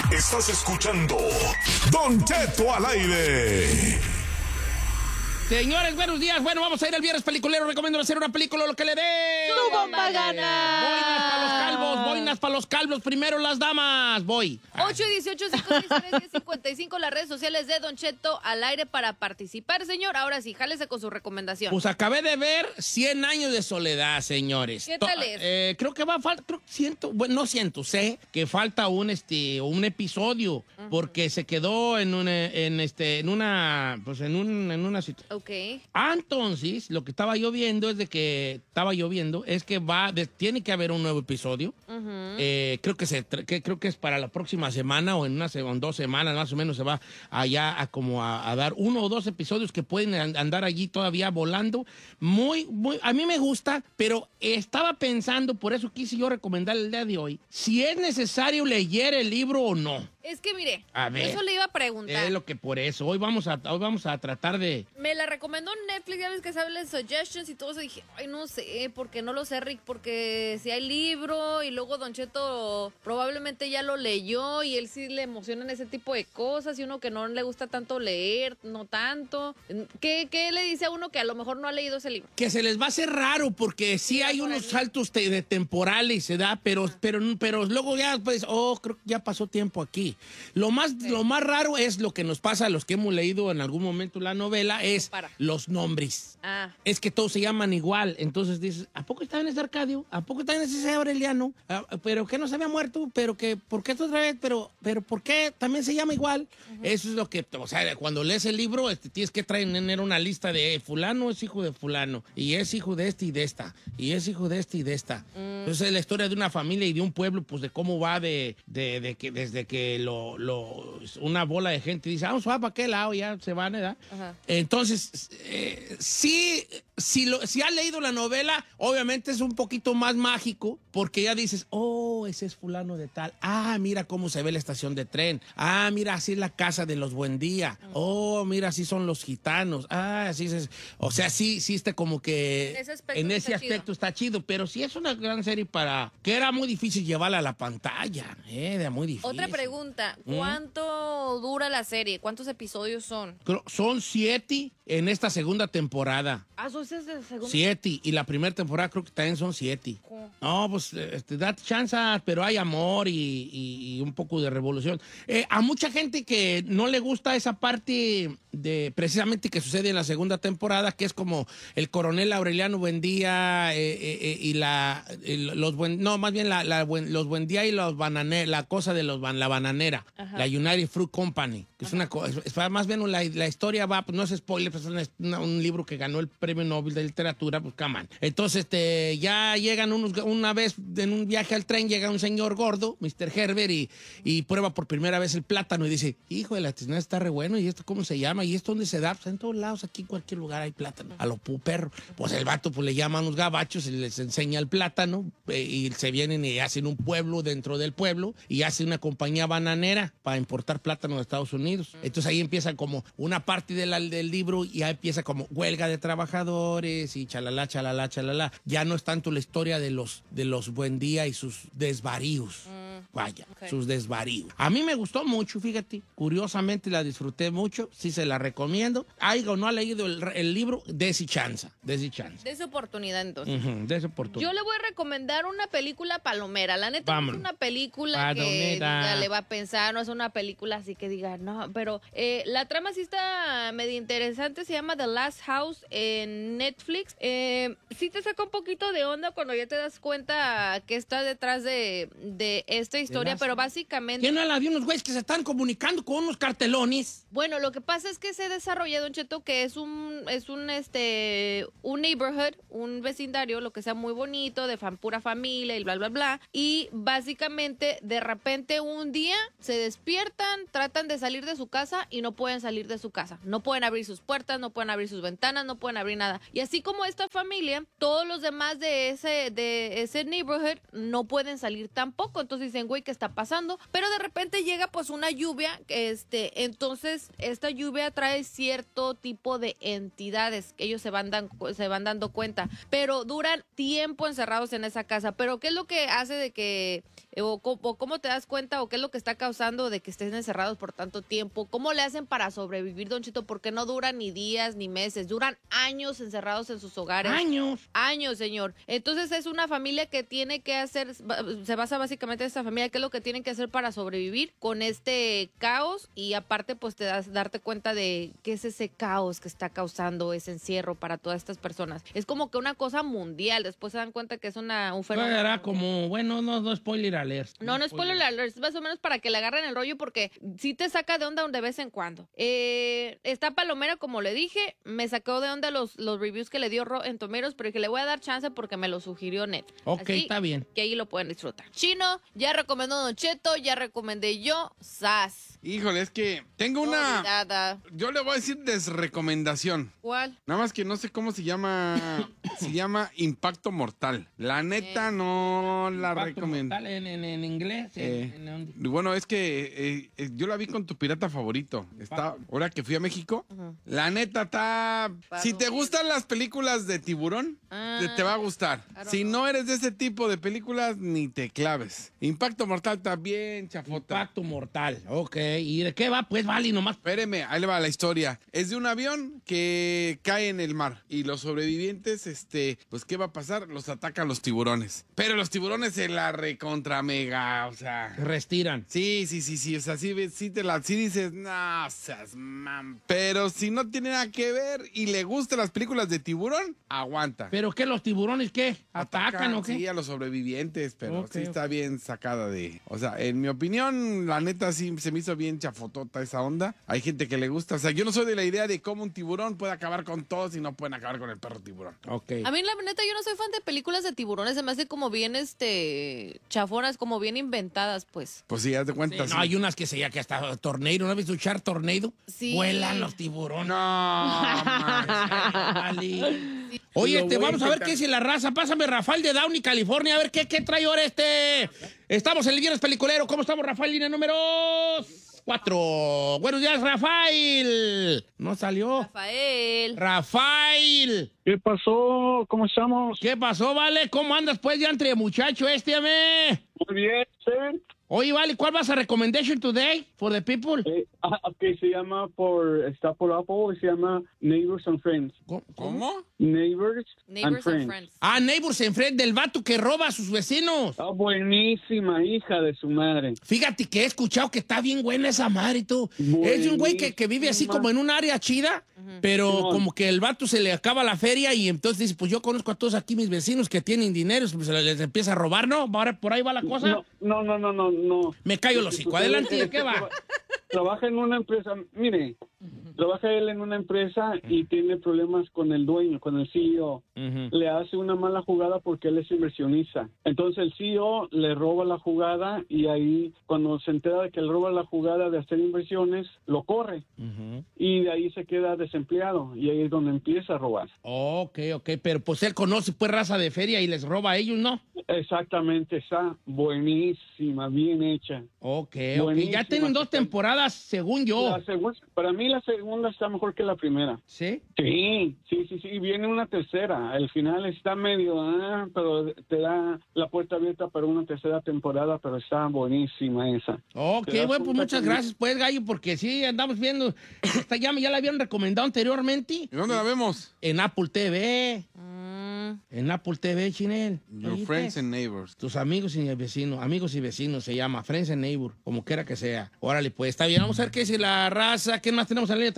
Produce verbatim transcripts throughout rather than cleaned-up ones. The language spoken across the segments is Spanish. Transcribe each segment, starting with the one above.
Estás escuchando Don Cheto al aire. Señores, buenos días. Bueno, vamos a ir al viernes peliculero. Recomiendo hacer una película, lo que le dé. ¡Tu bomba gana! Boinas para los calvos, boinas para los calvos. Primero las damas. Voy. ocho dieciocho, cinco seis tres, diez cincuenta y cinco, las redes sociales de Don Cheto al aire para participar, señor. Ahora sí, jálese con su recomendación. Pues acabé de ver cien años de soledad, señores. ¿Qué tal es? Eh, creo que va a faltar, creo que siento, bueno, no siento, sé que falta un, este, un episodio, uh-huh. porque se quedó en una, en este, en una, pues en un, en una situación. Ok. Ah, entonces, lo que estaba yo viendo es de que, estaba yo viendo, es que va, de, tiene que haber un nuevo episodio. Uh-huh. eh, creo que se, que, creo que es para la próxima semana o en una en dos semanas más o menos se va allá a como a, a dar uno o dos episodios que pueden andar allí todavía volando. Muy, muy, a mí me gusta, pero estaba pensando, por eso quise yo recomendar el día de hoy, si es necesario leer el libro o no. Es que mire, a ver, eso le iba a preguntar. Es lo que por eso, hoy vamos a, hoy vamos a tratar de... Me la recomendó Netflix, ya ves que sabe las suggestions y todo eso, dije, ay, no sé, porque no lo sé, Rick, porque si hay libro y luego Don Cheto probablemente ya lo leyó y él sí le emocionan ese tipo de cosas y uno que no le gusta tanto leer, no tanto. ¿Qué, qué le dice a uno que a lo mejor no ha leído ese libro? Que se les va a hacer raro porque sí, sí hay unos saltos te, de temporales, se da, pero, ah. pero, pero luego ya, pues, oh, creo que ya pasó tiempo aquí. Lo más, sí. lo más raro es lo que nos pasa a los que hemos leído en algún momento la novela, es Para. los nombres. Ah. Es que todos se llaman igual. Entonces dices, ¿a poco está en ese Arcadio? ¿A poco está en ese Aureliano? ¿Pero que no se había muerto? ¿Pero que por qué esto otra vez? ¿Pero, pero por qué también se llama igual? Uh-huh. Eso es lo que, o sea, cuando lees el libro, este, tienes que traer una lista de eh, fulano es hijo de fulano, y es hijo de este y de esta, y es hijo de este y de esta. Mm. Entonces es la historia de una familia y de un pueblo, pues de cómo va de, de, de que desde que lo, lo una bola de gente dice, vamos a para qué lado, ya se van, ¿verdad? Uh-huh. Entonces, eh, sí, si, lo, si has leído la novela, obviamente es un poquito más mágico, porque ya dices, oh, ese es fulano de tal. Ah, mira cómo se ve la estación de tren. Ah, mira, así es la casa de los Buendía. Oh, mira, así son los gitanos. Ah, así es. O sea, sí, sí está como que... En ese aspecto, en ese está, aspecto chido. está chido, pero sí es una gran serie para... Que era muy difícil llevarla a la pantalla. Eh, era muy difícil. Otra pregunta, ¿cuánto ¿Mm? dura la serie? ¿Cuántos episodios son? Creo, son siete en esta segunda temporada. Ah, ¿son seis de segunda? Siete, y la primera temporada creo que también son siete. ¿Cómo? No, pues este, da chance, pero hay amor y, y, y un poco de revolución. Eh, a mucha gente que no le gusta esa parte de precisamente que sucede en la segunda temporada, que es como el coronel Aureliano Buendía eh, eh, eh, y la el, los buen, no, más bien la, la, los Buendía y los bananeros, la cosa de los la bananera, Ajá. la United Fruit Company, que Ajá. es una cosa, es, más bien la, la historia va, pues no es spoiler, pues es una, un libro que ganó el premio Nobel de literatura, pues come on. Entonces, este, ya llegan unos, una vez en un viaje al tren, llega un señor gordo, mister Herbert, y, y prueba por primera vez el plátano y dice, hijo de la tiznada, está re bueno, ¿y esto cómo se llama? ¿Y esto dónde se da? Pues en todos lados, aquí en cualquier lugar hay plátano. A los perros. Pues el vato pues le llama a unos gabachos y les enseña el plátano eh, y se vienen y hacen un pueblo dentro del pueblo y hacen una compañía bananera para importar plátano de Estados Unidos. Entonces ahí empieza como una parte de la, del libro y ya empieza como huelga de trabajadores y chalala, chalala, chalala. Ya no es tanto la historia de los, de los Buendía y sus desvaríos. Mm. Vaya, okay. sus desvaríos. A mí me gustó mucho, fíjate. Curiosamente la disfruté mucho. Sí se la recomiendo. Aiga o no ha leído el, el libro, desi chanza. Desi chanza. De esa oportunidad, entonces. Uh-huh, de esa oportunidad. Yo le voy a recomendar una película palomera. La neta Vamos. No es una película palomera. Que diga, le va a pensar. No es una película así que diga, no. Pero eh, la trama sí está medio interesante. Se llama The Last House en Netflix. Eh, sí te saca un poquito de onda cuando ya te das cuenta que está detrás de, de esta historia, pero básicamente... ¿Quién no la vio? Unos güeyes que se están comunicando con unos cartelones. Bueno, lo que pasa es que se desarrolla, Don Cheto, que es un, es un, este, un neighborhood, un vecindario, lo que sea muy bonito, de fan, pura familia y bla, bla, bla. Y básicamente, de repente, un día se despiertan, tratan de salir de su casa y no pueden salir de su casa. No pueden abrir sus puertas, no pueden abrir sus ventanas, no pueden abrir nada. Y así como esta familia, todos los demás de ese, de ese neighborhood no pueden salir tampoco. Entonces dicen, güey, ¿qué está pasando? Pero de repente llega pues una lluvia, este, entonces esta lluvia trae cierto tipo de entidades que ellos se van, dan, se van dando cuenta, pero duran tiempo encerrados en esa casa. Pero ¿qué es lo que hace de que, o, o cómo te das cuenta, o qué es lo que está causando de que estén encerrados por tanto tiempo? ¿Cómo le hacen para sobrevivir, Don Chito? Porque no duran ni días ni meses, duran años encerrados en sus hogares. Años. Años, señor. Entonces es una familia que tiene que hacer, se basa básicamente en esta familia, qué es lo que tienen que hacer para sobrevivir con este caos, y aparte pues te das darte cuenta de qué es ese caos que está causando ese encierro para todas estas personas. Es como que una cosa mundial, después se dan cuenta que es una, un fenómeno. Era como, bueno, no, no spoiler alert. No, no spoiler alert, es más o menos para que le agarren el rollo, porque sí te saca de onda de vez en cuando. Eh, está palomera, como le dije, me sacó de onda los, los reviews que le dio en Tomeros, pero que le voy a dar chance porque me lo sugirió Net. Ok, así está bien. Que ahí lo pueden disfrutar. Chino, ya recomendó Don Cheto, ya recomendé yo, Sas. Híjole, es que tengo una... Olvidada. Yo le voy a decir desrecomendación. ¿Cuál? Nada más que no sé cómo se llama. Se llama Impacto Mortal. La neta Eh. no la Impacto recomiendo. Mortal en, en, en inglés. Eh, en- en- Bueno, es que eh, eh, yo la vi con tu pirata favorito. Está, ahora que fui a México, Ujú. la neta está... Si te gustan las películas de tiburón, Ah, te, te va a gustar. I don't Si know. no eres de ese tipo de películas, ni te claves. Impacto Mortal está bien chafota. Impacto Mortal. Ok. ¿Y de qué va? Pues vale, nomás. Espéreme, ahí le va la historia. Es de un avión que cae en el mar y los sobrevivientes, este, pues ¿qué va a pasar? Los atacan los tiburones. Pero los tiburones se la recontra mega, o sea... Se restiran. Sí, sí, sí, sí, o sea, sí, ves- sí te la, sí dices, no, seas mam. Pero si no tiene nada que ver y le gustan las películas de tiburón, aguanta. ¿Pero qué? ¿Los tiburones qué? ¿Atacan o qué? Sí, a los sobrevivientes, pero Ok, sí ok. está bien sacada de... O sea, en mi opinión, la neta sí se me hizo bien chafotota esa onda. Hay gente que le gusta, o sea, yo no soy de la idea de cómo un tiburón puede acabar con todos y no pueden acabar con el perro tiburón. Ok. A mí, la neta, yo no soy fan de películas de tiburones. Se me hace como bien, este, chafonas, como bien inventadas, pues. Pues sí, haz de cuenta. Sí, sí. no, hay unas que se llama que hasta tornado. ¿No has visto Shark Tornado? Sí. Vuelan los tiburones. No, man. Vale. Oye, Lo este, voy a vamos a ver intentar. qué dice la raza. Pásame Rafael de Downey, California. A ver qué, qué trae ahora este. Estamos en el Viernes Peliculero. ¿Cómo estamos, Rafael? Línea número cuatro. Buenos días, Rafael. No salió. Rafael. Rafael. ¿Qué pasó? ¿Cómo estamos? ¿Qué pasó, vale? ¿Cómo andas, pues, ya entre muchacho este, ame? Muy bien, ¿sí? Oye, vale, ¿cuál vas a recommendation today for the people? Eh, ah, ok, se llama por, está por Apple y se llama Neighbors and Friends. ¿Cómo? ¿Cómo? Neighbors, Neighbors and and Friends. Friends. Ah, Neighbors en frente del vato que roba a sus vecinos. Ah, buenísima, hija de su madre. Fíjate que he escuchado que está bien buena esa madre, tú. Es de un güey que, que vive así como en un área chida, pero Simón. como que el vato se le acaba la feria y entonces dice, pues yo conozco a todos aquí mis vecinos que tienen dinero, pues se les empieza a robar, ¿no? Ahora por ahí va la cosa. No, no, no, no, no. no. Me callo el hocico. Sucede Adelante, que ¿de qué va? traba- Trabaja en una empresa, mire, trabaja él en una empresa y tiene problemas con el dueño, con el C E O. Ujú. Le hace una mala jugada porque él es inversionista. Entonces el C E O le roba la jugada y ahí cuando se entera de que le roba la jugada de hacer inversiones, lo corre Ujú. y de ahí se queda desempleado y ahí es donde empieza a robar. Ok, ok, pero pues él conoce pues raza de feria y les roba a ellos, ¿no? Exactamente, está buenísima, bien hecha. Ok, ok. Buenísima, Ya tienen dos está- temporadas, según yo. La segu- para mí la segunda está mejor que la primera. ¿Sí? Sí, sí, sí, sí, viene una tercera. El final está medio, ah, pero te da la puerta abierta para una tercera temporada, pero está buenísima esa. Ok, Te das bueno, pues cuenta muchas que- gracias, pues, Gallo, porque sí, andamos viendo. Esta ya, me- ya la habían recomendado anteriormente ¿Y dónde la vemos? en Apple T V. Mm, En Apple T V, Chinel. Your ¿Oíste? Friends and Neighbors. Tus amigos y vecinos, amigos y vecinos se llama, Friends and Neighbor, como quiera que sea. Órale, pues, está bien. Vamos a ver qué dice la raza. ¿Qué más tenemos en la línea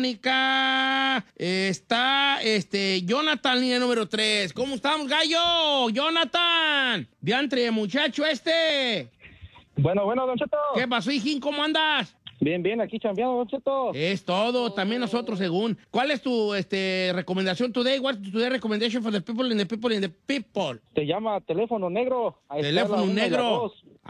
telefónica? Eh, está, este, Jonathan, línea número tres. ¿Cómo estamos, Gallo? Jonathan. Diantre, muchacho este. Bueno, bueno, Don Cheto. ¿Qué pasó, hijín? ¿Cómo andas? Bien, bien, aquí chambeando, Don Cheto. Es todo, también nosotros según. ¿Cuál es tu este, recomendación today? What's today recommendation for the people in the people in the people? Te llama teléfono negro. Ahí está la Teléfono una y la negro. dos.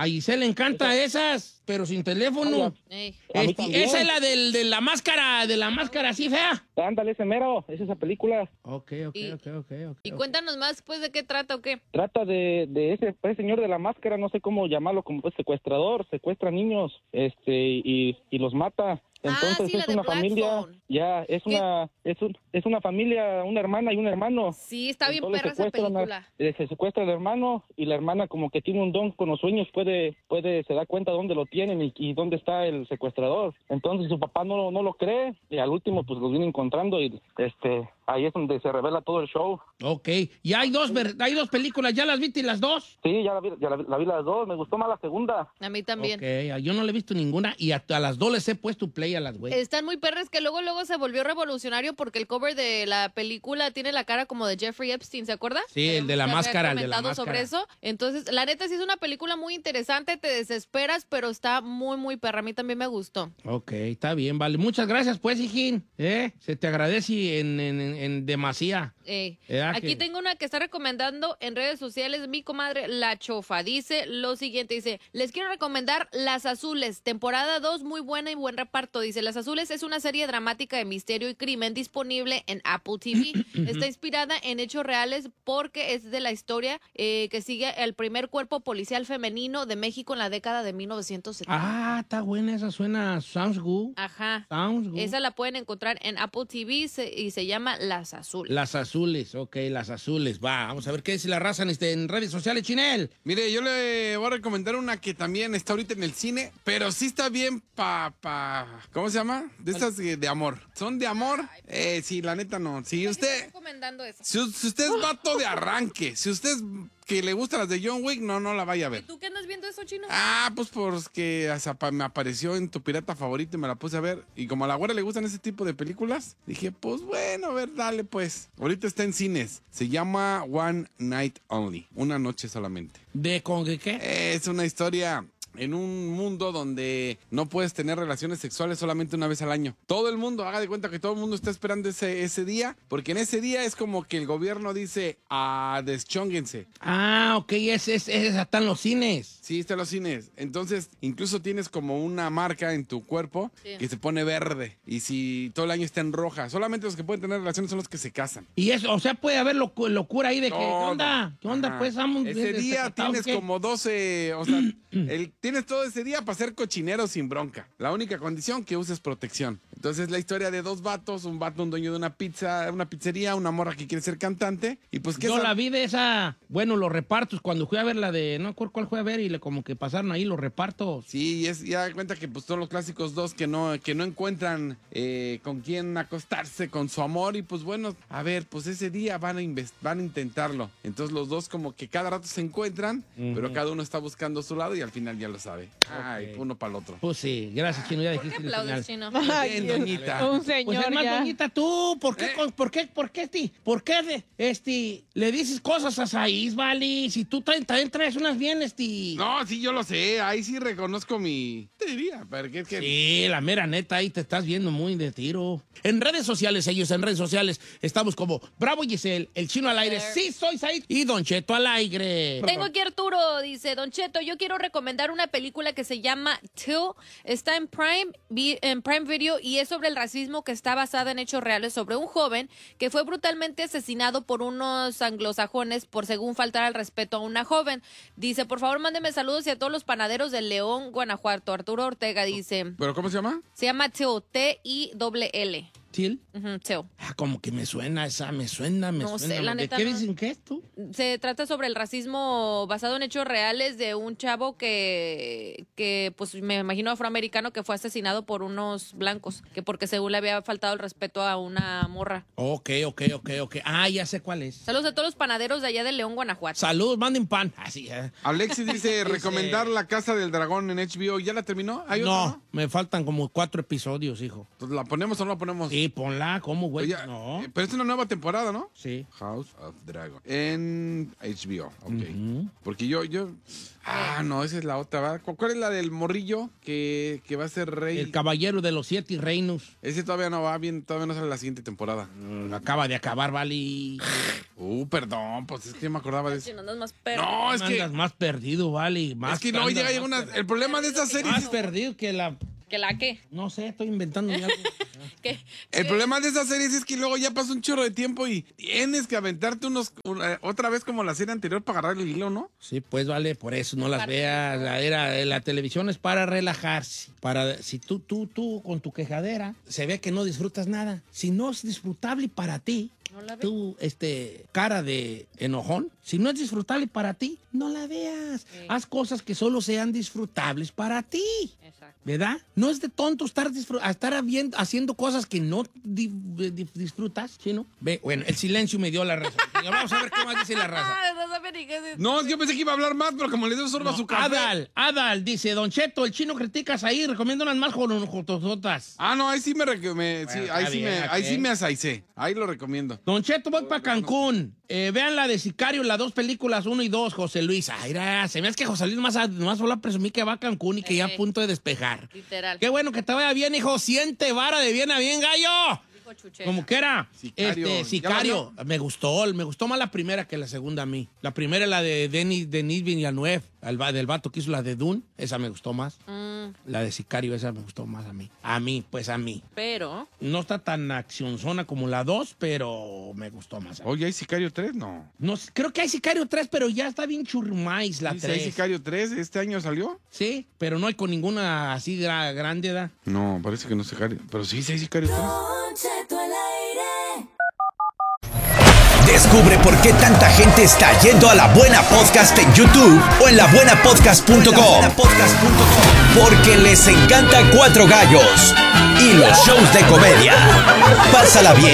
A Giselle le encanta esas, pero sin teléfono. Ey. A mí Este, también. esa es la del, de la máscara, de la máscara así fea. Ándale, ese mero, es esa película. Ok, ok, Y- ok, ok, ok. Y ok. cuéntanos más, pues, de qué trata o qué. Trata de, de ese, ese señor de la máscara, no sé cómo llamarlo, como pues secuestrador, secuestra niños, este, y, y los mata. Entonces Ah, sí, la es de una Black familia, Phone. ya, es ¿Qué? una, es un, es una familia, una hermana y un hermano. Sí, está bien Entonces perra esa secuestran a- película. eh, se secuestra al hermano y la hermana como que tiene un don con los sueños, puede, puede, se da cuenta dónde lo tienen y, y dónde está el secuestrador. Entonces su papá no, no lo cree y al último pues los viene encontrando y este, ahí es donde se revela todo el show. Ok, y hay dos, ver- hay dos películas, ¿ya las viste las dos? Sí, ya la vi, ya la, vi- la vi las dos, me gustó más la segunda. A mí también. Ok, yo no le he visto ninguna y a, a las dos les he puesto play a las güey. Están muy perras que luego luego se volvió revolucionario porque el cover de la película tiene la cara como de Jeffrey Epstein, ¿se acuerda? Sí, el de la Se había máscara, el de la comentado máscara. sobre eso. Entonces, la neta sí es una película muy interesante, te desesperas, pero está muy muy perra. A mí también me gustó. Ok, está bien, vale. Muchas gracias, pues, hijín. ¿Eh? Se te agradece en, en, en, en demasía. Ey. ¿Verdad Aquí que- tengo una que está recomendando en redes sociales mi comadre La Chofa. Dice lo siguiente, dice, les quiero recomendar Las Azules, temporada dos, muy buena y buen reparto. Dice, Las Azules es una serie dramática de misterio y crimen disponible en Apple T V. Está inspirada en hechos reales porque es de la historia eh, que sigue el primer cuerpo policial femenino de México en la década de mil novecientos setenta. Ah, está buena esa, suena, sounds good. Ajá. Sounds good. Esa la pueden encontrar en Apple T V se- y se llama Las Azules. Las azules, ok, las azules. Va, vamos a ver qué dice la raza en, este, en redes sociales, Chinel. Mire, yo le voy a recomendar una que también está ahorita en el cine, pero sí está bien pa, pa, ¿cómo se llama? De estas de, de amor. ¿Son de amor? Eh, sí, la neta no. Si Estoy usted, recomendando esa. si, si usted es vato de arranque, si usted es que le gustan las de John Wick, no, no la vaya a ¿Y ver. tú qué andas viendo eso, Chino? Ah, pues porque hasta pa- me apareció en tu pirata favorito y me la puse a ver. Y como a la güera le gustan ese tipo de películas, dije, pues bueno, a ver, dale pues. Ahorita está en cines. Se llama One Night Only. Una noche solamente. ¿De con qué? qué? Es una historia en un mundo donde no puedes tener relaciones sexuales solamente una vez al año. Todo el mundo, haga de cuenta que todo el mundo está esperando ese, ese día, porque en ese día es como que el gobierno dice, ah, deschónguense. Ah, ok, es, es, es hasta en los cines. Sí, está en los cines. Entonces, incluso tienes como una marca en tu cuerpo Sí. que se pone verde. Y si todo el año está en roja, solamente los que pueden tener relaciones son los que se casan. Y eso, o sea, puede haber locu- locura ahí de que, ¿qué Todo. onda? ¿Qué onda? Ajá. Pues, vamos. Ese de- día desacatados, tienes ¿qué? como doce, o sea, el, tienes todo ese día para ser cochinero sin bronca. La única condición que uses protección. Entonces la historia de dos vatos, un vato, un dueño de una pizza, una pizzería, una morra que quiere ser cantante. Y pues que Yo esa- la vi de esa, bueno, los repartos, cuando fui a ver la de, no recuerdo cuál fue a ver, y le, como que pasaron ahí los repartos. Sí, y es, ya da cuenta que pues son los clásicos dos que no, que no encuentran eh, con quién acostarse con su amor. Y pues bueno, a ver, pues ese día van a, inves- van a intentarlo. Entonces los dos como que cada rato se encuentran, pero cada uno está buscando su lado y al final ya lo sabe. Ay, Ok. uno para el otro. Pues sí, gracias, Chino, ya ¿Por qué dijiste el aplaudes, final. Chino? Bien, doñita. Un Pues señor es más ya. doñita tú, ¿por qué, ¿Eh? con- por qué, por qué, ti- por qué, de- este, le dices cosas a Saiz, vale? Si tú traes- también traes unas bien, este... No, sí, yo lo sé. Ahí sí reconozco mi... Te diría, porque es que... Sí, la mera neta, ahí te estás viendo muy de tiro. En redes sociales, ellos en redes sociales, estamos como Bravo Giselle, el Chino al aire, sí soy Said, y Don Cheto al aire. Tengo aquí Arturo, dice, Don Cheto, yo quiero recomendar una película que se llama Till, está en Prime, Vi- en Prime Video y es sobre el racismo que está basada en hechos reales sobre un joven que fue brutalmente asesinado por unos anglosajones por según faltar al respeto a una joven. Dice, por favor, mándeme saludos y a todos los panaderos de León, Guanajuato. Arturo Ortega dice, ¿Pero cómo se llama? se llama Till, T I L L. ¿Til? Ujú, Till. Ah, como que me suena esa, me suena, me No sé, suena. la ¿De neta qué no. dicen que es tú? Se trata sobre el racismo basado en hechos reales de un chavo que, que pues me imagino afroamericano que fue asesinado por unos blancos, que porque según le había faltado el respeto a una morra. Ok, ok, ok, ok. Ah, ya sé cuál es. Saludos a todos los panaderos de allá de León, Guanajuato. Saludos, manden pan. Así, eh. Alexis dice, recomendar La Casa del Dragón en H B O. ¿Ya la terminó? ¿Hay otra, No, no? me faltan como cuatro episodios, hijo. Entonces, ¿la ponemos o no la ponemos? Sí, Sí, ponla, ¿cómo, güey? Oye, No. eh, pero es una nueva temporada, ¿no? Sí. House of Dragon. En H B O, ok. Ujú. Porque yo, yo... Ah, no, esa es la otra, ¿verdad? ¿Cu- ¿Cuál es la del morrillo que, que va a ser rey? El caballero de los siete reinos. Ese todavía no va bien, todavía no sale la siguiente temporada. Mm, acaba de acabar, vale. Uh, perdón, pues es que yo me acordaba de Si eso. no andas más perro. No, es que... Andas más perdido, vale. Más Es que no, andas llega más una... perdido. El problema de esta serie... Más perdido que la... ¿Que la qué? No sé, estoy inventando algo. ¿Qué? El problema de esas series es que luego ya pasa un chorro de tiempo y tienes que aventarte unos una- otra vez como la serie anterior para agarrar el hilo, ¿no? Sí, pues vale, por eso no las veas. La, era, la televisión es para relajarse. Para, si tú, tú, tú con tu quejadera se ve que no disfrutas nada. Si no es disfrutable para ti, No la ve. tú, este, cara de enojón, si no es disfrutable para ti, no la veas. Sí. Haz cosas que solo sean disfrutables para ti. Exacto. ¿Verdad? No es de tonto estar, disfr- a estar habiendo- haciendo cosas que no di- di- disfrutas, ¿sí, no? Ve, bueno, el silencio me dio la razón. Vamos a ver qué más dice la raza. Ah, no sabía ni qué decir. No, yo pensé que iba a hablar más, pero como le dio sorba a su café. Adal, Adal, dice, Don Cheto, el chino criticas ahí, recomienda unas más jotototas. Ah, no, ahí sí me, rec- me- sí, Bueno, ahí está sí bien, me, ahí ok. sí me asaicé. Ahí lo recomiendo. Don Cheto, voy para Cancún. Eh, vean la de Sicario, las dos películas, uno y dos, José Luis. Ay, ra, se me hace que José Luis más, más solo a presumir que va a Cancún y que ya a Eh. punto de despejar. Literal. Qué bueno que te vaya bien, hijo. Siente vara de bien a bien, gallo. Dijo Chuchera. Como que era. Sicario. Este, ¿Ya Sicario. Me gustó, me gustó más la primera que la segunda a mí. La primera es la de Denis, Denis Villeneuve, el va- del vato que hizo la de Dune. Esa me gustó más. Mm, La de Sicario, esa me gustó más a mí. A mí, pues a mí. pero... No está tan accionzona como la dos, pero me gustó más. a mí. Oye, ¿hay Sicario tres? No. No, sé, creo que hay Sicario tres, pero ya está bien churmais la Sí, sí, ¿hay tres. Sicario tres? ¿Este año salió? Sí, pero no hay con ninguna así gra- grande edad. No, parece que no es Sicario. Pero sí, sí hay Sicario tres. Don Cheto al aire. Descubre por qué tanta gente está yendo a La Buena Podcast en YouTube o en la buena podcast punto com. Porque les encanta Cuatro Gallos y los shows de comedia. Pásala bien